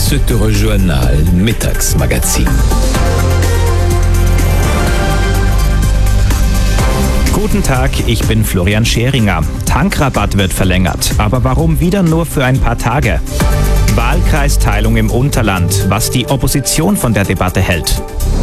Südtirol Mittagsmagazin. Guten Tag, ich bin Florian Scheringer. Tankrabatt wird verlängert, aber warum wieder nur für ein paar Tage? Wahlkreisteilung im Unterland, was die Opposition von der Debatte hält.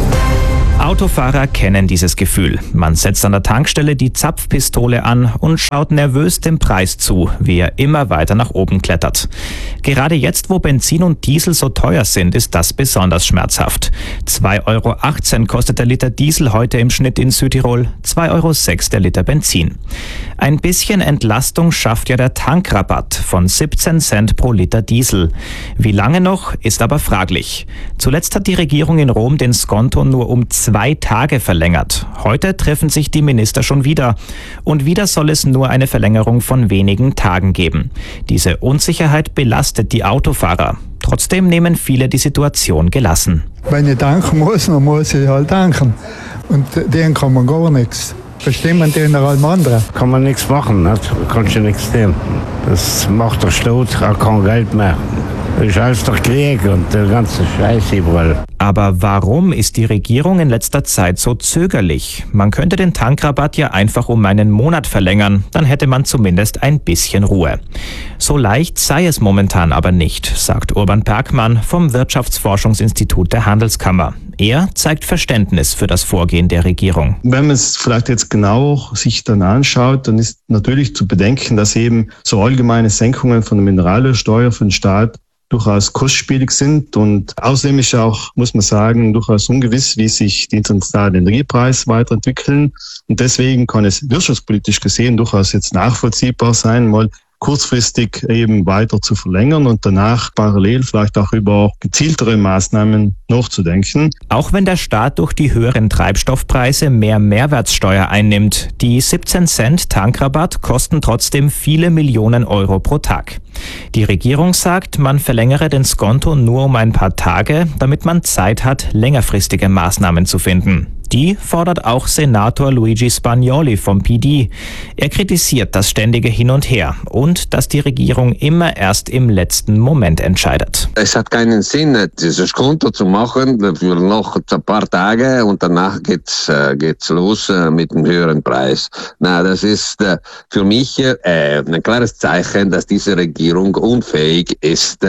Autofahrer kennen dieses Gefühl. Man setzt an der Tankstelle die Zapfpistole an und schaut nervös dem Preis zu, wie er immer weiter nach oben klettert. Gerade jetzt, wo Benzin und Diesel so teuer sind, ist das besonders schmerzhaft. 2,18 Euro kostet der Liter Diesel heute im Schnitt in Südtirol, 2,06 Euro der Liter Benzin. Ein bisschen Entlastung schafft ja der Tankrabatt von 17 Cent pro Liter Diesel. Wie lange noch, ist aber fraglich. Zuletzt hat die Regierung in Rom den Skonto nur um 2 Tage verlängert. Heute treffen sich die Minister schon wieder. Und wieder soll es nur eine Verlängerung von wenigen Tagen geben. Diese Unsicherheit belastet die Autofahrer. Trotzdem nehmen viele die Situation gelassen. Wenn ich tanken muss, dann muss ich halt tanken. Und denen kann man gar nichts. Bestimmen den allem anderen. Kann man nichts machen, nicht? Kannst du nichts tun. Das macht der Staat auch kein Geld mehr. Das ist alles der Krieg und der ganze Scheiß überall. Aber warum ist die Regierung in letzter Zeit so zögerlich? Man könnte den Tankrabatt ja einfach um einen Monat verlängern, dann hätte man zumindest ein bisschen Ruhe. So leicht sei es momentan aber nicht, sagt Urban Perkmann vom Wirtschaftsforschungsinstitut der Handelskammer. Er zeigt Verständnis für das Vorgehen der Regierung. Wenn man es vielleicht jetzt genau sich dann anschaut, dann ist natürlich zu bedenken, dass eben so allgemeine Senkungen von der Mineralölsteuer für den Staat durchaus kostspielig sind und außerdem ist auch, muss man sagen, durchaus ungewiss, wie sich die internationalen Energiepreise weiterentwickeln und deswegen kann es wirtschaftspolitisch gesehen durchaus jetzt nachvollziehbar sein, mal kurzfristig eben weiter zu verlängern und danach parallel vielleicht auch über gezieltere Maßnahmen nachzudenken. Auch wenn der Staat durch die höheren Treibstoffpreise mehr Mehrwertsteuer einnimmt, die 17 Cent Tankrabatt kosten trotzdem viele Millionen Euro pro Tag. Die Regierung sagt, man verlängere den Skonto nur um ein paar Tage, damit man Zeit hat, längerfristige Maßnahmen zu finden. Die fordert auch Senator Luigi Spagnoli vom PD. Er kritisiert das ständige Hin und Her und dass die Regierung immer erst im letzten Moment entscheidet. Es hat keinen Sinn, dieses Konto zu machen für noch ein paar Tage und danach geht's los mit einem höheren Preis. Das ist für mich ein klares Zeichen, dass diese Regierung unfähig ist,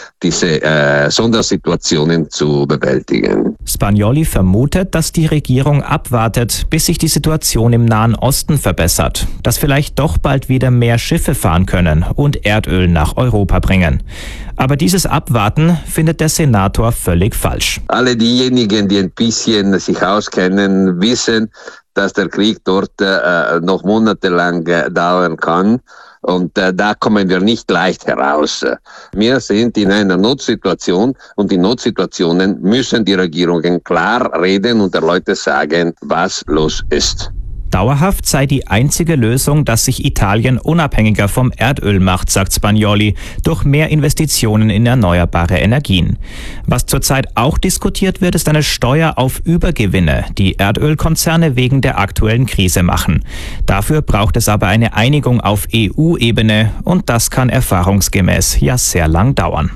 diese Sondersituationen zu bewältigen. Spagnoli vermutet, dass die Regierung abwartet, bis sich die Situation im Nahen Osten verbessert, dass vielleicht doch bald wieder mehr Schiffe fahren können und Erdöl nach Europa bringen. Aber dieses Abwarten findet der Senator völlig falsch. Alle diejenigen, die ein bisschen sich auskennen, wissen, dass der Krieg dort noch monatelang dauern kann. Und da kommen wir nicht leicht heraus. Wir sind in einer Notsituation und in Notsituationen müssen die Regierungen klar reden und den Leuten sagen, was los ist. Dauerhaft sei die einzige Lösung, dass sich Italien unabhängiger vom Erdöl macht, sagt Spagnoli, durch mehr Investitionen in erneuerbare Energien. Was zurzeit auch diskutiert wird, ist eine Steuer auf Übergewinne, die Erdölkonzerne wegen der aktuellen Krise machen. Dafür braucht es aber eine Einigung auf EU-Ebene und das kann erfahrungsgemäß ja sehr lang dauern.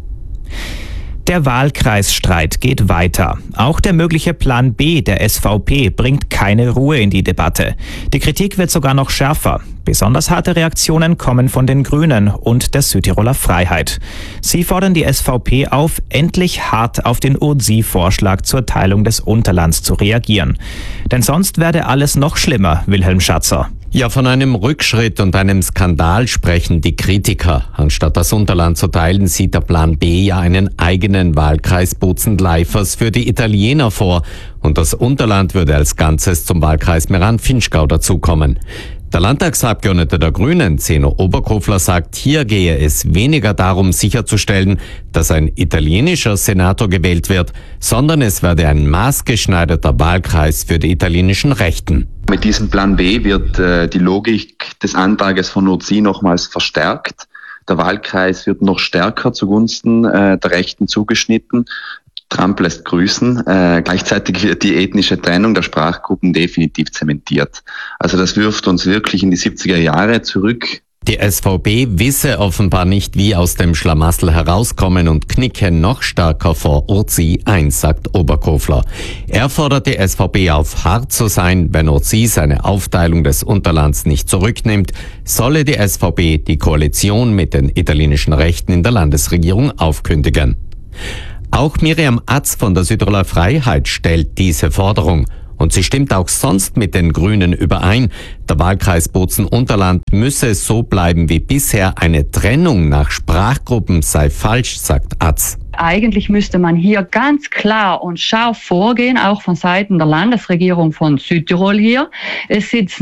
Der Wahlkreisstreit geht weiter. Auch der mögliche Plan B der SVP bringt keine Ruhe in die Debatte. Die Kritik wird sogar noch schärfer. Besonders harte Reaktionen kommen von den Grünen und der Südtiroler Freiheit. Sie fordern die SVP auf, endlich hart auf den Ursi-Vorschlag zur Teilung des Unterlands zu reagieren. Denn sonst werde alles noch schlimmer, Wilhelm Schatzer. Ja, von einem Rückschritt und einem Skandal sprechen die Kritiker. Anstatt das Unterland zu teilen, sieht der Plan B ja einen eigenen Wahlkreis Bozen-Leifers für die Italiener vor. Und das Unterland würde als Ganzes zum Wahlkreis Meran-Finchgau dazukommen. Der Landtagsabgeordnete der Grünen, Zeno Oberkofler, sagt, hier gehe es weniger darum, sicherzustellen, dass ein italienischer Senator gewählt wird, sondern es werde ein maßgeschneiderter Wahlkreis für die italienischen Rechten. Mit diesem Plan B wird die Logik des Antrages von Ursi nochmals verstärkt. Der Wahlkreis wird noch stärker zugunsten der Rechten zugeschnitten. Trump lässt grüßen. Gleichzeitig wird die ethnische Trennung der Sprachgruppen definitiv zementiert. Also das wirft uns wirklich in die 70er Jahre zurück. Die SVP wisse offenbar nicht, wie aus dem Schlamassel herauskommen und knicke noch stärker vor Urzi ein, sagt Oberkofler. Er fordert die SVP auf, hart zu sein. Wenn Urzi seine Aufteilung des Unterlands nicht zurücknimmt, solle die SVP die Koalition mit den italienischen Rechten in der Landesregierung aufkündigen. Auch Miriam Atz von der Südtiroler Freiheit stellt diese Forderung. Und sie stimmt auch sonst mit den Grünen überein. Der Wahlkreis Bozen-Unterland müsse so bleiben wie bisher. Eine Trennung nach Sprachgruppen sei falsch, sagt Atz. Eigentlich müsste man hier ganz klar und scharf vorgehen, auch von Seiten der Landesregierung von Südtirol hier. Es ist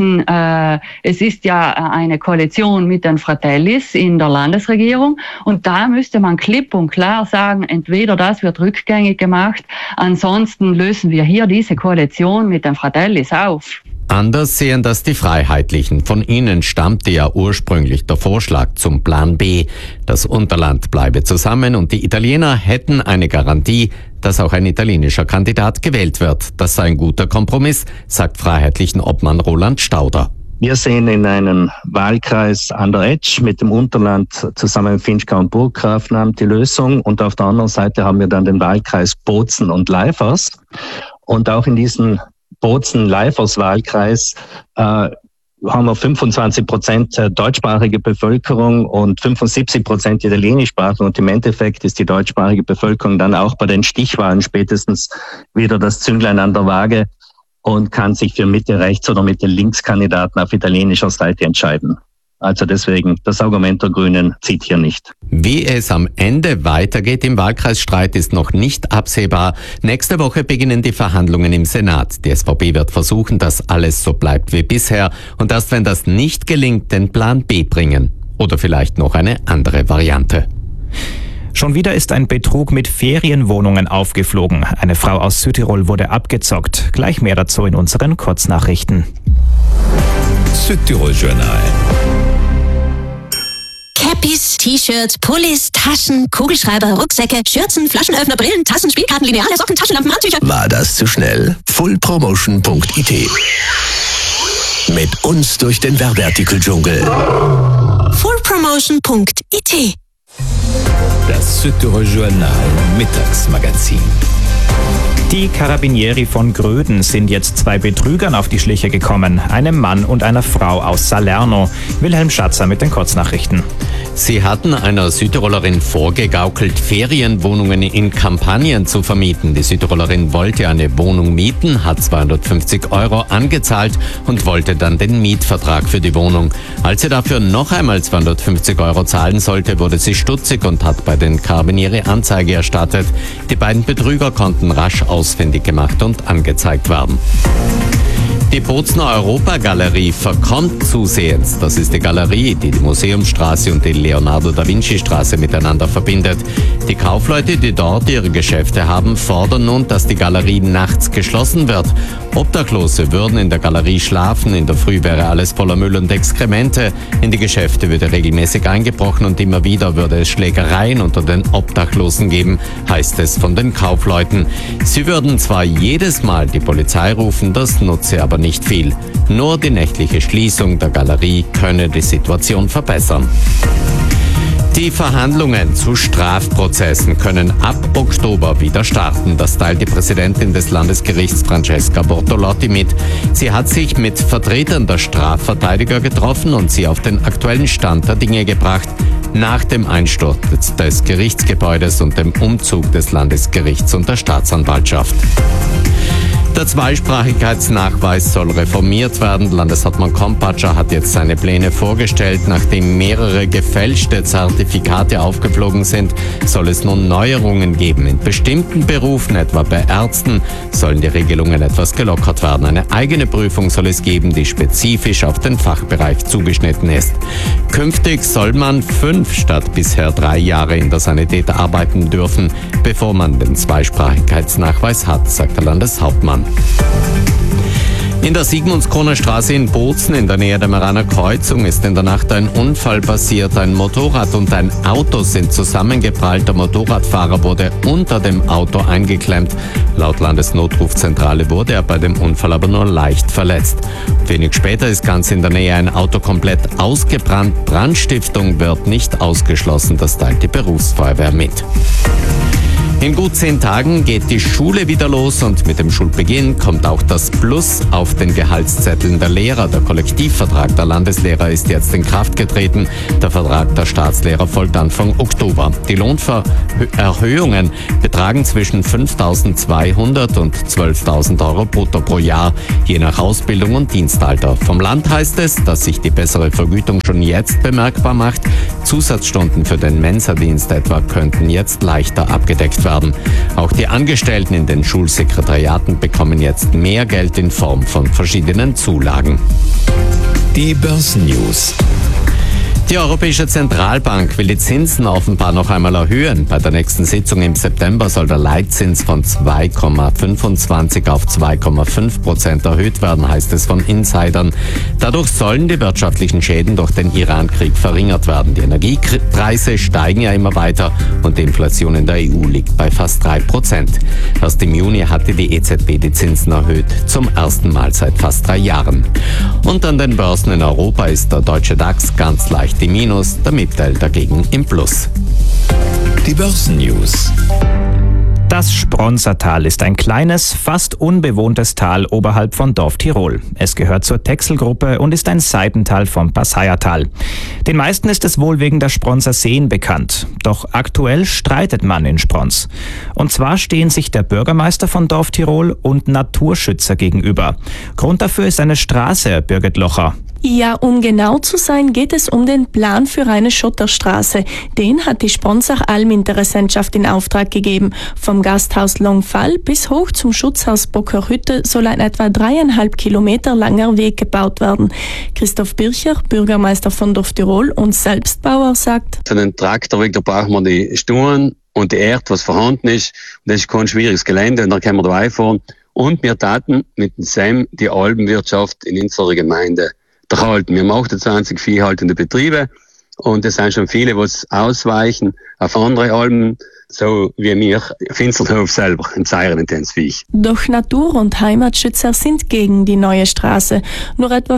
ja eine Koalition mit den Fratellis in der Landesregierung und da müsste man klipp und klar sagen, entweder das wird rückgängig gemacht, ansonsten lösen wir hier diese Koalition mit den Fratellis auf. Anders sehen das die Freiheitlichen. Von ihnen stammte ja ursprünglich der Vorschlag zum Plan B. Das Unterland bleibe zusammen und die Italiener hätten eine Garantie, dass auch ein italienischer Kandidat gewählt wird. Das sei ein guter Kompromiss, sagt Freiheitlichen Obmann Roland Stauder. Wir sehen in einem Wahlkreis an der Etsch mit dem Unterland zusammen mit Finchgau und Burggrafenam die Lösung und auf der anderen Seite haben wir dann den Wahlkreis Bozen und Leifers und auch in diesen Bozen-Leifers-Wahlkreis haben wir 25% deutschsprachige Bevölkerung und 75% italienischsprachige und im Endeffekt ist die deutschsprachige Bevölkerung dann auch bei den Stichwahlen spätestens wieder das Zünglein an der Waage und kann sich für Mitte-Rechts- oder Mitte-Links-Kandidaten auf italienischer Seite entscheiden. Also deswegen, das Argument der Grünen zieht hier nicht. Wie es am Ende weitergeht im Wahlkreisstreit ist noch nicht absehbar. Nächste Woche beginnen die Verhandlungen im Senat. Die SVP wird versuchen, dass alles so bleibt wie bisher und erst wenn das nicht gelingt, den Plan B bringen. Oder vielleicht noch eine andere Variante. Schon wieder ist ein Betrug mit Ferienwohnungen aufgeflogen. Eine Frau aus Südtirol wurde abgezockt. Gleich mehr dazu in unseren Kurznachrichten. Südtirol Journal. Cappies, T-Shirts, Pullis, Taschen, Kugelschreiber, Rucksäcke, Schürzen, Flaschenöffner, Brillen, Tassen, Spielkarten, Lineale, Socken, Taschenlampen, Handtücher. War das zu schnell? Fullpromotion.it. Mit uns durch den Werbeartikeldschungel. Fullpromotion.it. Das Südtirol Journal Mittagsmagazin. Die Carabinieri von Gröden sind jetzt 2 Betrügern auf die Schliche gekommen, einem Mann und einer Frau aus Salerno. Wilhelm Schatzer mit den Kurznachrichten. Sie hatten einer Südtirolerin vorgegaukelt, Ferienwohnungen in Kampagnen zu vermieten. Die Südtirolerin wollte eine Wohnung mieten, hat 250 € angezahlt und wollte dann den Mietvertrag für die Wohnung. Als sie dafür noch einmal 250 € zahlen sollte, wurde sie stutzig und hat bei den Carabinieri Anzeige erstattet. Die beiden Betrüger konnten rasch ausfindig gemacht und angezeigt werden. Die Bozener Europagalerie verkommt zusehends. Das ist die Galerie, die die Museumsstraße und die Leonardo-da-Vinci-Straße miteinander verbindet. Die Kaufleute, die dort ihre Geschäfte haben, fordern nun, dass die Galerie nachts geschlossen wird. Obdachlose würden in der Galerie schlafen, in der Früh wäre alles voller Müll und Exkremente. In die Geschäfte würde regelmäßig eingebrochen und immer wieder würde es Schlägereien unter den Obdachlosen geben, heißt es von den Kaufleuten. Sie würden zwar jedes Mal die Polizei rufen, das nutze aber nicht viel. Nur die nächtliche Schließung der Galerie könne die Situation verbessern. Die Verhandlungen zu Strafprozessen können ab Oktober wieder starten. Das teilt die Präsidentin des Landesgerichts Francesca Bortolotti mit. Sie hat sich mit Vertretern der Strafverteidiger getroffen und sie auf den aktuellen Stand der Dinge gebracht nach dem Einsturz des Gerichtsgebäudes und dem Umzug des Landesgerichts und der Staatsanwaltschaft. Der Zweisprachigkeitsnachweis soll reformiert werden. Landeshauptmann Kompatscher hat jetzt seine Pläne vorgestellt. Nachdem mehrere gefälschte Zertifikate aufgeflogen sind, soll es nun Neuerungen geben. In bestimmten Berufen, etwa bei Ärzten, sollen die Regelungen etwas gelockert werden. Eine eigene Prüfung soll es geben, die spezifisch auf den Fachbereich zugeschnitten ist. Künftig soll man 5 statt bisher 3 Jahre in der Sanität arbeiten dürfen, bevor man den Zweisprachigkeitsnachweis hat, sagt der Landeshauptmann. In der Sigmundskroner Straße in Bozen in der Nähe der Meraner Kreuzung ist in der Nacht ein Unfall passiert. Ein Motorrad und ein Auto sind zusammengeprallt. Der Motorradfahrer wurde unter dem Auto eingeklemmt. Laut Landesnotrufzentrale wurde er bei dem Unfall aber nur leicht verletzt. Wenig später ist ganz in der Nähe ein Auto komplett ausgebrannt. Brandstiftung wird nicht ausgeschlossen, das teilt die Berufsfeuerwehr mit. In gut 10 Tagen geht die Schule wieder los und mit dem Schulbeginn kommt auch das Plus auf den Gehaltszetteln der Lehrer. Der Kollektivvertrag der Landeslehrer ist jetzt in Kraft getreten. Der Vertrag der Staatslehrer folgt Anfang Oktober. Die Lohnerhöhungen betragen zwischen 5.200 und 12.000 Euro brutto pro Jahr, je nach Ausbildung und Dienstalter. Vom Land heißt es, dass sich die bessere Vergütung schon jetzt bemerkbar macht. Zusatzstunden für den Mensadienst etwa könnten jetzt leichter abgedeckt werden. Auch die Angestellten in den Schulsekretariaten bekommen jetzt mehr Geld in Form von verschiedenen Zulagen. Die Börsennews. Die Europäische Zentralbank will die Zinsen offenbar noch einmal erhöhen. Bei der nächsten Sitzung im September soll der Leitzins von 2,25 auf 2,5% erhöht werden, heißt es von Insidern. Dadurch sollen die wirtschaftlichen Schäden durch den Iran-Krieg verringert werden. Die Energiepreise steigen ja immer weiter und die Inflation in der EU liegt bei fast 3%. Erst im Juni hatte die EZB die Zinsen erhöht, zum ersten Mal seit fast 3 Jahren. Und an den Börsen in Europa ist der deutsche DAX ganz leicht im Minus, der MIPTEL dagegen im Plus. Die Börsennews. Das Spronsertal ist ein kleines, fast unbewohntes Tal oberhalb von Dorf Tirol. Es gehört zur Texelgruppe und ist ein Seitental vom Passaiertal. Den meisten ist es wohl wegen der Spronser Seen bekannt. Doch aktuell streitet man in Sprons. Und zwar stehen sich der Bürgermeister von Dorf Tirol und Naturschützer gegenüber. Grund dafür ist eine Straße, Birgit Locher. Ja, um genau zu sein, geht es um den Plan für eine Schotterstraße. Den hat die Spronser Alminteressentschaft in Auftrag gegeben. Vom Gasthaus Longfall bis hoch zum Schutzhaus Bockerhütte soll ein etwa 3,5 Kilometer langer Weg gebaut werden. Christoph Bircher, Bürgermeister von Dorf Tirol und Selbstbauer, sagt: Für den Traktorweg, da braucht man die Sturen und die Erde, was vorhanden ist. Und das ist kein schwieriges Gelände und da können wir da einfahren. Und wir taten mit dem SEM die Alpenwirtschaft in unserer Gemeinde erhalten. Wir haben 28 viehhaltende Betriebe und es sind schon viele, die ausweichen auf andere Alben, so wie wir Finsterhof selber im Seiren-Intensviech. Doch Natur- und Heimatschützer sind gegen die neue Straße. Nur etwa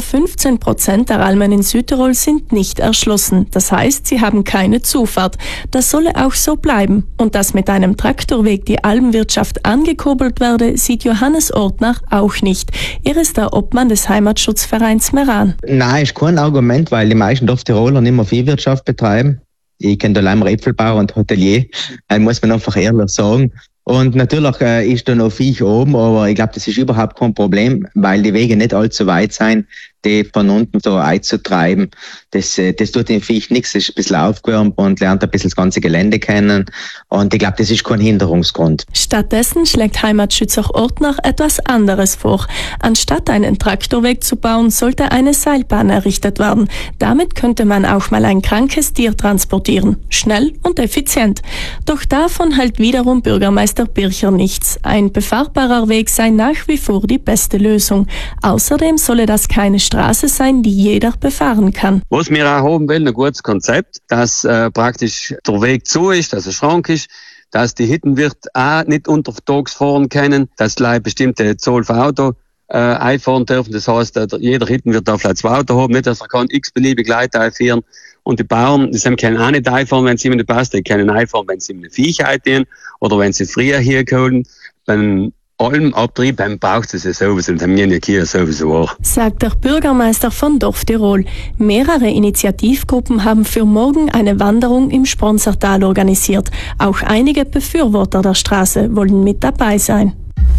15% der Almen in Südtirol sind nicht erschlossen. Das heißt, sie haben keine Zufahrt. Das solle auch so bleiben. Und dass mit einem Traktorweg die Alpenwirtschaft angekurbelt werde, sieht Johannes Ortner auch nicht. Er ist der Obmann des Heimatschutzvereins Meran. Nein, ist kein Argument, weil die meisten Dorftiroler nicht mehr Viehwirtschaft betreiben. Ich kenne da leider Äpfelbauer und Hotelier, muss man einfach ehrlich sagen. Und natürlich ist da noch Viech oben, aber ich glaube, das ist überhaupt kein Problem, weil die Wege nicht allzu weit sind, die von unten so einzutreiben. Das tut dem Viech nichts, das ist ein bisschen aufgewärmt und lernt ein bisschen das ganze Gelände kennen. Und ich glaube, das ist kein Hinderungsgrund. Stattdessen schlägt Heimatschützer Ortner etwas anderes vor. Anstatt einen Traktorweg zu bauen, sollte eine Seilbahn errichtet werden. Damit könnte man auch mal ein krankes Tier transportieren. Schnell und effizient. Doch davon hält wiederum Bürgermeister Bircher nichts. Ein befahrbarer Weg sei nach wie vor die beste Lösung. Außerdem solle das keine Straße sein, die jeder befahren kann. Was wir auch haben wollen, ein gutes Konzept, dass praktisch der Weg zu ist, dass er schrank ist, dass die Hittenwirt auch nicht untertags fahren können, dass gleich bestimmte Zoll für Auto einfahren dürfen. Das heißt, jeder Hittenwirt darf vielleicht 2 Auto haben, nicht, dass er kann x-beliebig Leute einfahren. Und die Bauern, die können auch nicht einfahren, wenn es ihnen nicht passt. Die können einfahren, wenn sie ihm eine Viech einziehen oder wenn sie früher hier kommen. Beim Almabtrieb braucht es sowieso, und haben wir hier sowieso auch. Sagt der Bürgermeister von Dorf Tirol. Mehrere Initiativgruppen haben für morgen eine Wanderung im Spronsertal organisiert. Auch einige Befürworter der Straße wollen mit dabei sein.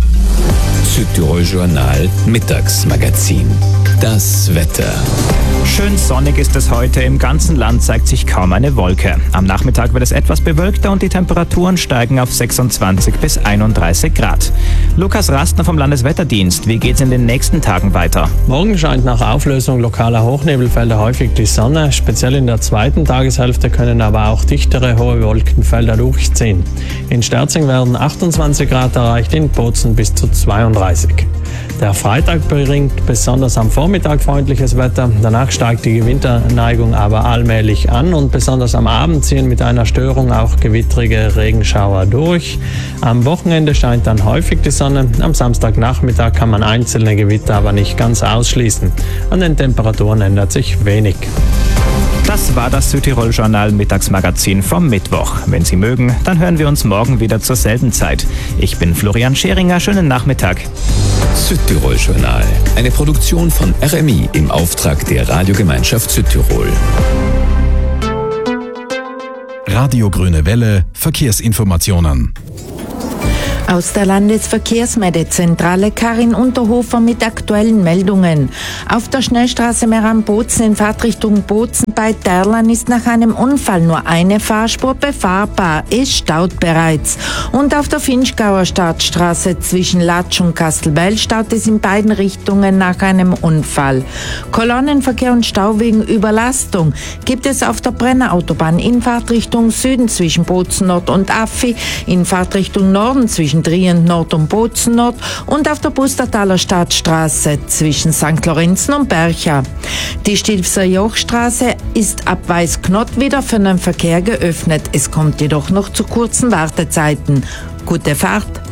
Südtirol Journal Mittagsmagazin. Das Wetter. Schön sonnig ist es heute. Im ganzen Land zeigt sich kaum eine Wolke. Am Nachmittag wird es etwas bewölkter und die Temperaturen steigen auf 26 bis 31 Grad. Lukas Rastner vom Landeswetterdienst. Wie geht's in den nächsten Tagen weiter? Morgen scheint nach Auflösung lokaler Hochnebelfelder häufig die Sonne. Speziell in der zweiten Tageshälfte können aber auch dichtere hohe Wolkenfelder durchziehen. In Sterzing werden 28 Grad erreicht, in Bozen bis zu 32. Der Freitag bringt besonders am Vormittag freundliches Wetter. Danach steigt die Gewitterneigung aber allmählich an und besonders am Abend ziehen mit einer Störung auch gewittrige Regenschauer durch. Am Wochenende scheint dann häufig die Sonne. Am Samstagnachmittag kann man einzelne Gewitter aber nicht ganz ausschließen. An den Temperaturen ändert sich wenig. Das war das Südtirol-Journal Mittagsmagazin vom Mittwoch. Wenn Sie mögen, dann hören wir uns morgen wieder zur selben Zeit. Ich bin Florian Scheringer. Schönen Nachmittag. Südtirol-Journal. Eine Produktion von RMI im Auftrag der Radiogemeinschaft Südtirol. Radio Grüne Welle, Verkehrsinformationen. Aus der Landesverkehrsmeldezentrale Karin Unterhofer mit aktuellen Meldungen. Auf der Schnellstraße Meran-Bozen in Fahrtrichtung Bozen bei Terlan ist nach einem Unfall nur eine Fahrspur befahrbar. Es staut bereits. Und auf der Finchgauer Stadtstraße zwischen Latsch und Kastelbell staut es in beiden Richtungen nach einem Unfall. Kolonnenverkehr und Stau wegen Überlastung gibt es auf der Brennerautobahn in Fahrtrichtung Süden zwischen Bozen Nord und Affi, in Fahrtrichtung Norden zwischen Trient Nord und Bozen Nord und auf der Pustertaler Stadtstraße zwischen St. Lorenzen und Bercha. Die Stilfser Jochstraße ist ab Weißknott wieder für den Verkehr geöffnet. Es kommt jedoch noch zu kurzen Wartezeiten. Gute Fahrt!